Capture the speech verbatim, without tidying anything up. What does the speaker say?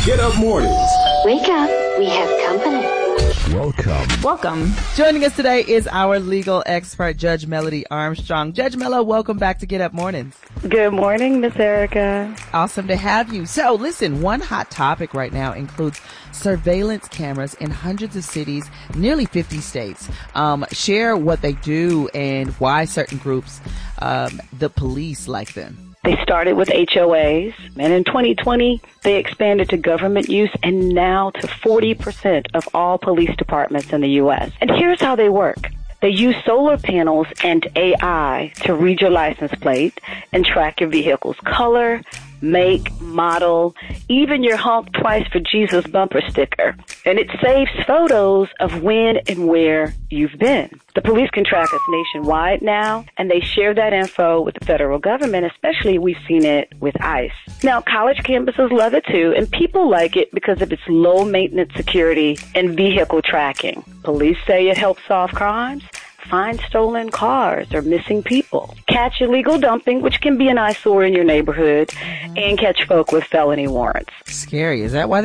Get Up Mornings. Wake up. We have company. Welcome. Welcome. Joining us today is our legal expert, Judge Melody Armstrong. Judge Melo, welcome back to Get Up Mornings. Good morning, Miss Erica. Awesome to have you. So listen, one hot topic right now includes surveillance cameras in hundreds of cities, nearly fifty states. Um, share what they do and why certain groups, um, the police, like them. They started with H O As, and in twenty twenty, they expanded to government use and now to forty percent of all police departments in the U S. And here's how they work. They use solar panels and A I to read your license plate and track your vehicle's color, make, model, even your honk twice for Jesus bumper sticker. And it saves photos of when and where you've been. The police can track us nationwide now, and they share that info with the federal government, especially we've seen it with ICE. Now, college campuses love it too, and people like it because of its low maintenance security and vehicle tracking. Police say it helps solve crimes, find stolen cars or missing people, catch illegal dumping, which can be an eyesore in your neighborhood, and catch folk with felony warrants. Scary. Is that why